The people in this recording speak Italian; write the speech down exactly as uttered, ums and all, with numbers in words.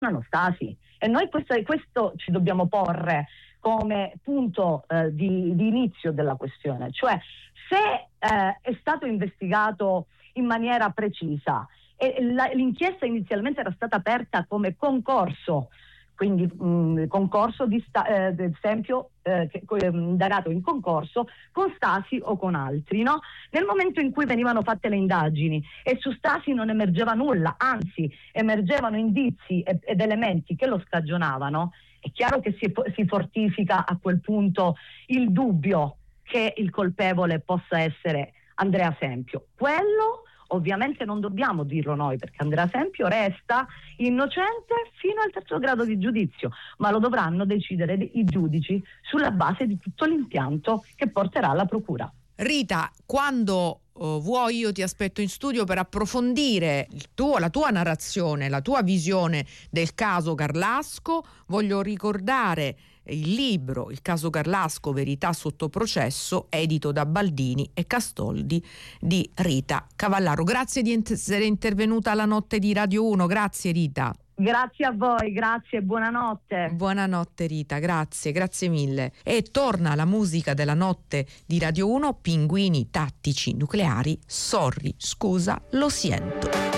Stasi. E noi questo, questo ci dobbiamo porre come punto eh, di, di inizio della questione, cioè se eh, è stato investigato in maniera precisa e la, l'inchiesta inizialmente era stata aperta come concorso, quindi mh, concorso di sta, eh, ad esempio eh, che, indagato in concorso con Stasi o con altri, no? Nel momento in cui venivano fatte le indagini e su Stasi non emergeva nulla, anzi emergevano indizi ed, ed elementi che lo scagionavano, è chiaro che si, si fortifica a quel punto il dubbio che il colpevole possa essere Andrea Sempio. Quello ovviamente non dobbiamo dirlo noi, perché Andrea Sempio resta innocente fino al terzo grado di giudizio, ma lo dovranno decidere i giudici sulla base di tutto l'impianto che porterà la procura. Rita, quando uh, vuoi io ti aspetto in studio per approfondire il tuo, la tua narrazione, la tua visione del caso Garlasco. Voglio ricordare il libro Il caso Garlasco, verità sotto processo, edito da Baldini e Castoldi, di Rita Cavallaro. Grazie di essere intervenuta alla notte di Radio uno. Grazie Rita. Grazie a voi, grazie e buonanotte. Buonanotte Rita, grazie, grazie mille. E torna la musica della notte di Radio uno, Pinguini tattici nucleari, sorry, scusa, lo siento.